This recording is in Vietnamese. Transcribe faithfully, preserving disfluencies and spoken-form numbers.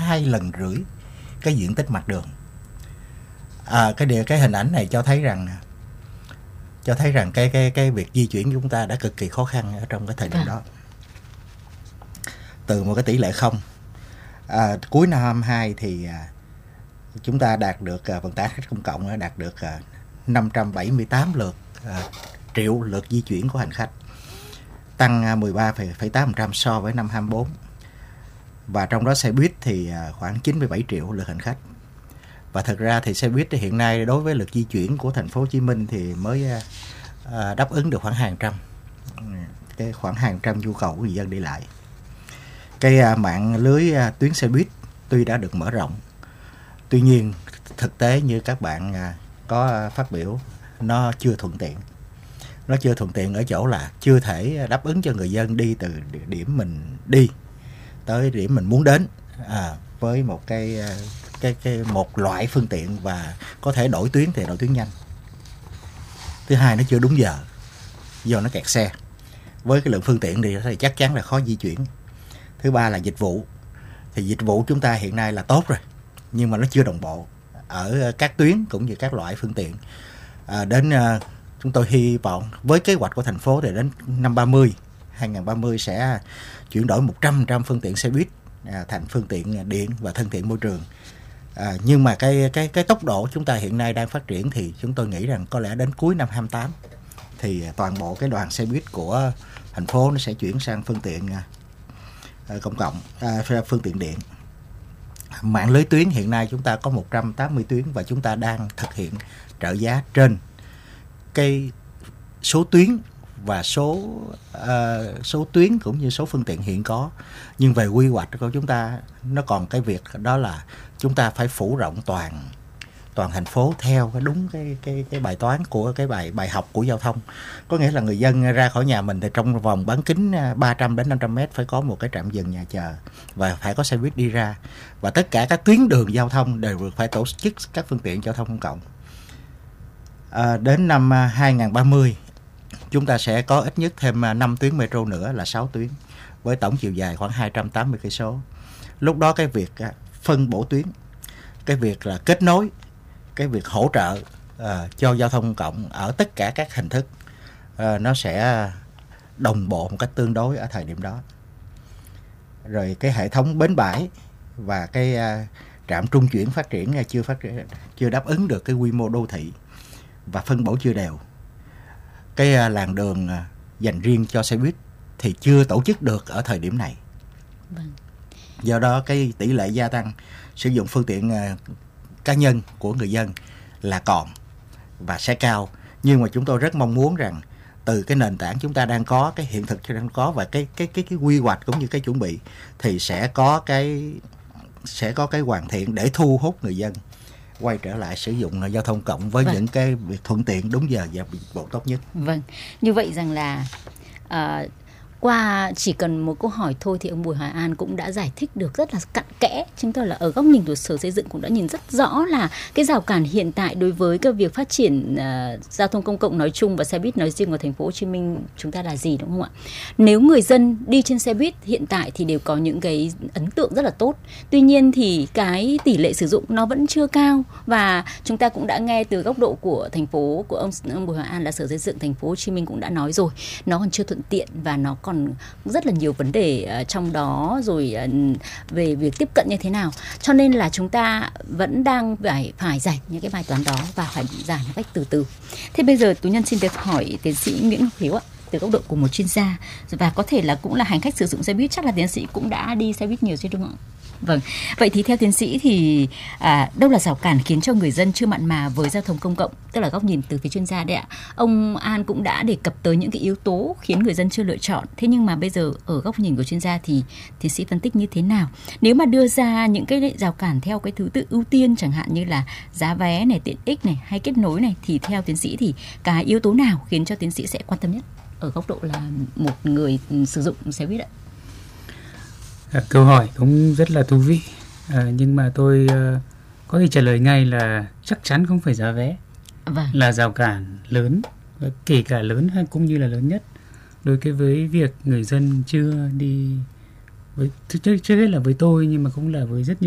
hai lần rưỡi cái diện tích mặt đường. À, cái điều cái hình ảnh này cho thấy rằng cho thấy rằng cái cái cái việc di chuyển của chúng ta đã cực kỳ khó khăn ở trong cái thời điểm đó. Từ một cái tỷ lệ không, à, cuối năm hai mươi hai thì à, chúng ta đạt được à, vận tải khách công cộng đạt được à, năm trăm bảy mươi tám lượt à, triệu lượt di chuyển của hành khách, tăng à, mười ba phẩy tám phần trăm so với năm hai mươi bốn. Và trong đó xe buýt thì à, khoảng chín mươi bảy triệu lượt hành khách. Và thực ra thì xe buýt hiện nay đối với lượt di chuyển của thành phố Hồ Chí Minh thì mới à, đáp ứng được khoảng hàng trăm cái khoảng hàng trăm nhu cầu của người dân đi lại. Cái à, mạng lưới à, tuyến xe buýt tuy đã được mở rộng, tuy nhiên thực tế như các bạn à, có à, phát biểu, nó chưa thuận tiện. Nó chưa thuận tiện ở chỗ là chưa thể đáp ứng cho người dân đi từ điểm mình đi tới điểm mình muốn đến à, với một cái cái cái một loại phương tiện và có thể đổi tuyến thì đổi tuyến nhanh. Thứ hai, nó chưa đúng giờ do nó kẹt xe. Với cái lượng phương tiện thì, thì chắc chắn là khó di chuyển. Thứ ba là dịch vụ. Thì dịch vụ chúng ta hiện nay là tốt rồi, nhưng mà nó chưa đồng bộ ở các tuyến cũng như các loại phương tiện. À, đến uh, chúng tôi hy vọng với kế hoạch của thành phố thì đến năm ba mươi, hai không ba mươi sẽ chuyển đổi một trăm phần trăm phương tiện xe buýt à, thành phương tiện điện và thân thiện môi trường. À, nhưng mà cái cái cái tốc độ chúng ta hiện nay đang phát triển thì chúng tôi nghĩ rằng có lẽ đến cuối năm hai mươi tám thì toàn bộ cái đoàn xe buýt của thành phố nó sẽ chuyển sang phương tiện à, công cộng, à, phương tiện điện. Mạng lưới tuyến hiện nay chúng ta có một trăm tám mươi tuyến và chúng ta đang thực hiện trợ giá trên cái số tuyến và số uh, số tuyến cũng như số phương tiện hiện có. Nhưng về quy hoạch của chúng ta nó còn cái việc đó là chúng ta phải phủ rộng toàn toàn thành phố theo cái đúng cái cái cái bài toán của cái bài bài học của giao thông. Có nghĩa là người dân ra khỏi nhà mình thì trong vòng bán kính ba trăm đến năm trăm mét phải có một cái trạm dừng nhà chờ và phải có xe buýt đi ra, và tất cả các tuyến đường giao thông đều được phải tổ chức các phương tiện giao thông công cộng. À, đến năm hai không ba mươi chúng ta sẽ có ít nhất thêm năm tuyến metro nữa là sáu tuyến với tổng chiều dài khoảng hai trăm tám mươi cây số. Lúc đó cái việc phân bổ tuyến, cái việc là kết nối, cái việc hỗ trợ uh, cho giao thông công cộng ở tất cả các hình thức uh, nó sẽ đồng bộ một cách tương đối ở thời điểm đó. Rồi cái hệ thống bến bãi và cái uh, trạm trung chuyển phát triển chưa phát triển, chưa đáp ứng được cái quy mô đô thị và phân bổ chưa đều. Cái uh, làn đường uh, dành riêng cho xe buýt thì chưa tổ chức được ở thời điểm này. Vâng. Do đó cái tỷ lệ gia tăng sử dụng phương tiện uh, cá nhân của người dân là còn và sẽ cao. Nhưng mà chúng tôi rất mong muốn rằng từ cái nền tảng chúng ta đang có, cái hiện thực chúng ta đang có và cái cái cái cái quy hoạch cũng như cái chuẩn bị thì sẽ có cái sẽ có cái hoàn thiện để thu hút người dân quay trở lại sử dụng giao thông cộng với vâng. những cái việc thuận tiện, đúng giờ và dịch vụ tốt nhất. Vâng, như vậy rằng là uh, qua chỉ cần một câu hỏi thôi thì ông Bùi Hoài An cũng đã giải thích được rất là cặn kẽ. Chứng tỏ là ở góc nhìn của Sở Xây dựng cũng đã nhìn rất rõ là cái rào cản hiện tại đối với cái việc phát triển uh, giao thông công cộng nói chung và xe buýt nói riêng của thành phố Hồ Chí Minh chúng ta là gì, đúng không ạ? Nếu người dân đi trên xe buýt hiện tại thì đều có những cái ấn tượng rất là tốt. Tuy nhiên thì cái tỷ lệ sử dụng nó vẫn chưa cao, và chúng ta cũng đã nghe từ góc độ của thành phố, của ông, ông Bùi Hoài An là Sở Xây dựng thành phố Hồ Chí Minh cũng đã nói rồi, nó còn chưa thuận tiện và nó còn rất là nhiều vấn đề uh, trong đó rồi uh, về việc tiếp cận như thế nào, cho nên là chúng ta vẫn đang phải phải giải những cái bài toán đó và phải giải một cách từ từ. Thế bây giờ Tú Nhân xin được hỏi tiến sĩ Nguyễn Ngọc Hiếu ạ, từ góc độ của một chuyên gia và có thể là cũng là hành khách sử dụng xe buýt, chắc là tiến sĩ cũng đã đi xe buýt nhiều chứ đúng không ạ? Vâng, vậy thì theo tiến sĩ thì à, đâu là rào cản khiến cho người dân chưa mặn mà với giao thông công cộng, tức là góc nhìn từ phía chuyên gia đấy ạ. Ông An cũng đã đề cập tới những cái yếu tố khiến người dân chưa lựa chọn. Thế nhưng mà bây giờ ở góc nhìn của chuyên gia thì tiến sĩ phân tích như thế nào? Nếu mà đưa ra những cái rào cản theo cái thứ tự ưu tiên, chẳng hạn như là giá vé này, tiện ích này hay kết nối này, thì theo tiến sĩ thì cái yếu tố nào khiến cho tiến sĩ sẽ quan tâm nhất ở góc độ là một người sử dụng xe buýt ạ? À, câu hỏi cũng rất là thú vị, à, nhưng mà tôi uh, có thể trả lời ngay là chắc chắn không phải giá vé vâng. là rào cản lớn, kể cả lớn hay cũng như là lớn nhất đối với việc người dân chưa đi với trước trước hết là với tôi, nhưng mà cũng là với rất nhiều